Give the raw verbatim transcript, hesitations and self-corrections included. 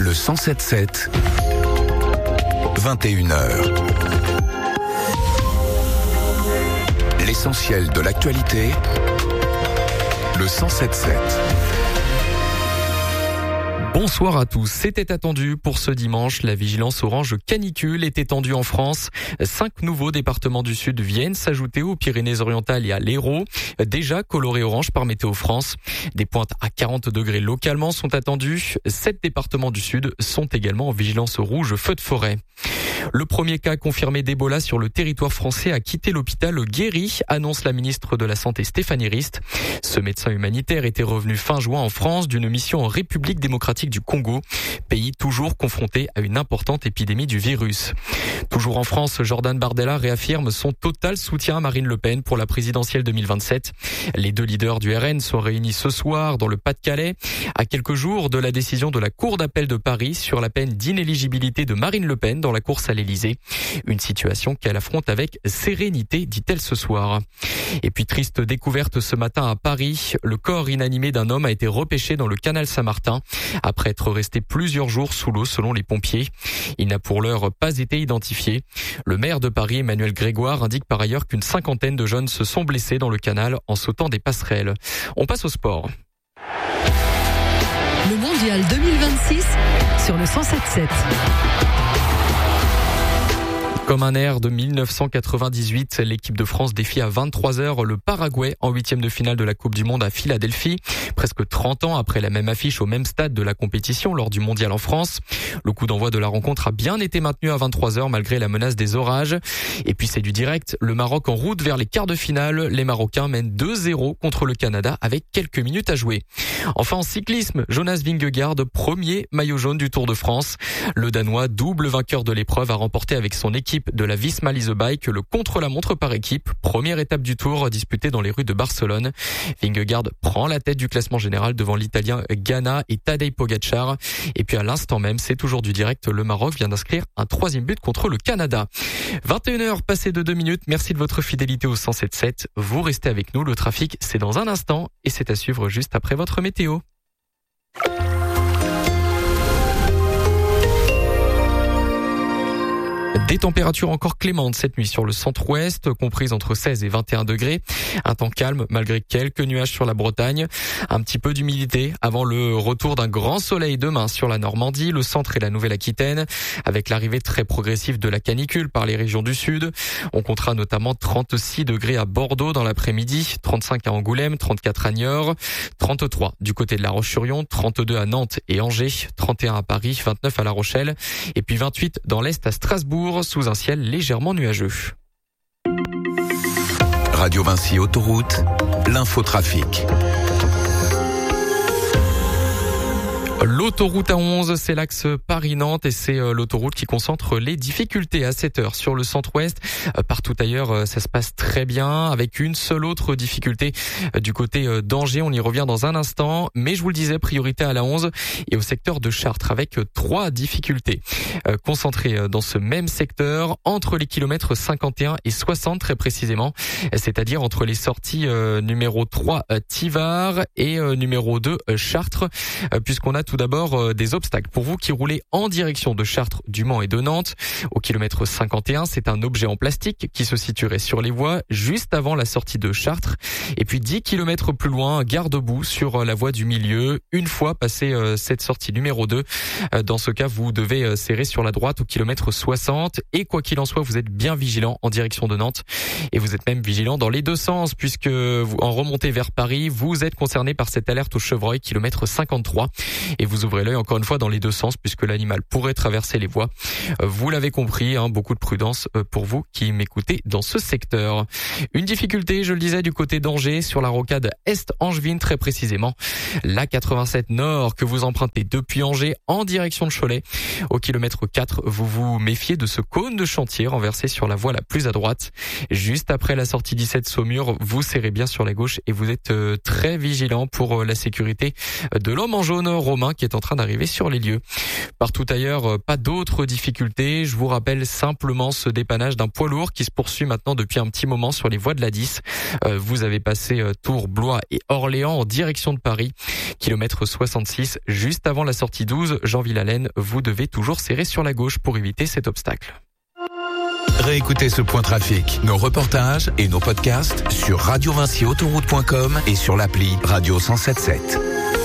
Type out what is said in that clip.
Le cent sept sept, vingt et une heures. L'essentiel de l'actualité, le cent sept sept. Bonsoir à tous. C'était attendu pour ce dimanche. La vigilance orange canicule est étendue en France. Cinq nouveaux départements du Sud viennent s'ajouter aux Pyrénées-Orientales et à l'Hérault, déjà colorés orange par Météo France. Des pointes à quarante degrés localement sont attendues. Sept départements du Sud sont également en vigilance rouge feu de forêt. Le premier cas confirmé d'Ebola sur le territoire français a quitté l'hôpital guéri, annonce la ministre de la Santé Stéphanie Rist. Ce médecin humanitaire était revenu fin juin en France d'une mission en République démocratique du Congo, pays toujours confronté à une importante épidémie du virus. Toujours en France, Jordan Bardella réaffirme son total soutien à Marine Le Pen pour la présidentielle deux mille vingt-sept. Les deux leaders du R N sont réunis ce soir dans le Pas-de-Calais, à quelques jours de la décision de la Cour d'appel de Paris sur la peine d'inéligibilité de Marine Le Pen dans la course à l'Élysée. Une situation qu'elle affronte avec sérénité, dit-elle ce soir. Et puis triste découverte ce matin à Paris, le corps inanimé d'un homme a été repêché dans le canal Saint-Martin après être resté plusieurs jours sous l'eau selon les pompiers. Il n'a pour l'heure pas été identifié. Le maire de Paris, Emmanuel Grégoire, indique par ailleurs qu'une cinquantaine de jeunes se sont blessés dans le canal en sautant des passerelles. On passe au sport. Le mondial deux mille vingt-six sur le cent sept sept. Comme un air de mille neuf cent quatre-vingt-dix-huit, l'équipe de France défie à vingt-trois heures le Paraguay en huitième de finale de la Coupe du Monde à Philadelphie. Presque trente ans après la même affiche au même stade de la compétition lors du mondial en France. Le coup d'envoi de la rencontre a bien été maintenu à vingt-trois heures malgré la menace des orages. Et puis c'est du direct. Le Maroc en route vers les quarts de finale. Les Marocains mènent deux zéro contre le Canada avec quelques minutes à jouer. Enfin en cyclisme, Jonas Vingegaard, premier maillot jaune du Tour de France. Le Danois, double vainqueur de l'épreuve, a remporté avec son équipe de la Visma Lease Bike le contre-la-montre par équipe. Première étape du Tour disputée dans les rues de Barcelone. Vingegaard prend la tête du classement général devant l'Italien Ganna et Tadej Pogacar. Et puis à l'instant même, c'est toujours du direct. Le Maroc vient d'inscrire un troisième but contre le Canada. vingt et une heures passées de deux minutes. Merci de votre fidélité au cent sept sept. Vous restez avec nous. Le trafic, c'est dans un instant et c'est à suivre juste après votre météo. Des températures encore clémentes cette nuit sur le centre-ouest, comprises entre seize et vingt et un degrés. Un temps calme malgré quelques nuages sur la Bretagne. Un petit peu d'humidité avant le retour d'un grand soleil demain sur la Normandie, le centre et la Nouvelle-Aquitaine, avec l'arrivée très progressive de la canicule par les régions du sud. On comptera notamment trente-six degrés à Bordeaux dans l'après-midi, trente-cinq à Angoulême, trente-quatre à Niort, trente-trois du côté de La Roche-sur-Yon, trente-deux à Nantes et Angers, trente et un à Paris, vingt-neuf à La Rochelle et puis vingt-huit dans l'Est à Strasbourg, sous un ciel légèrement nuageux. Radio Vinci Autoroute, l'infotrafic. L'autoroute A onze, c'est l'axe Paris-Nantes et c'est l'autoroute qui concentre les difficultés à cette heure sur le centre-ouest. Partout ailleurs, ça se passe très bien avec une seule autre difficulté du côté d'Angers. On y revient dans un instant, mais je vous le disais, priorité à l'A onze et au secteur de Chartres avec trois difficultés concentrées dans ce même secteur entre les kilomètres cinquante et un et soixante très précisément, c'est-à-dire entre les sorties numéro trois Tivard et numéro deux Chartres, puisqu'on a tout d'abord des obstacles pour vous qui roulez en direction de Chartres, du Mans et de Nantes. Au kilomètre cinquante et un, c'est un objet en plastique qui se situerait sur les voies juste avant la sortie de Chartres. Et puis dix kilomètres plus loin, garde-boue sur la voie du milieu. Une fois passé cette sortie numéro deux, dans ce cas, vous devez serrer sur la droite au kilomètre soixante. Et quoi qu'il en soit, vous êtes bien vigilant en direction de Nantes. Et vous êtes même vigilant dans les deux sens, puisque vous, en remontée vers Paris, vous êtes concerné par cette alerte au chevreuil, kilomètre cinquante-trois. Et vous ouvrez l'œil encore une fois dans les deux sens puisque l'animal pourrait traverser les voies. Vous l'avez compris, hein, beaucoup de prudence pour vous qui m'écoutez dans ce secteur. Une difficulté, je le disais, du côté d'Angers sur la rocade Est-Angevine très précisément. La quatre-vingt-sept Nord que vous empruntez depuis Angers en direction de Cholet. Au kilomètre quatre, vous vous méfiez de ce cône de chantier renversé sur la voie la plus à droite. Juste après la sortie dix-sept Saumur, vous serrez bien sur la gauche et vous êtes très vigilant pour la sécurité de l'homme en jaune, Romain, un qui est en train d'arriver sur les lieux. Partout ailleurs, pas d'autres difficultés. Je vous rappelle simplement ce dépannage d'un poids lourd qui se poursuit maintenant depuis un petit moment sur les voies de l'A dix. Euh, vous avez passé euh, Tours, Blois et Orléans en direction de Paris. Kilomètre soixante-six, juste avant la sortie douze, Jean Villalène, vous devez toujours serrer sur la gauche pour éviter cet obstacle. Réécoutez ce point trafic, nos reportages et nos podcasts sur radio vinci autoroute point com et sur l'appli Radio cent soixante-dix-sept.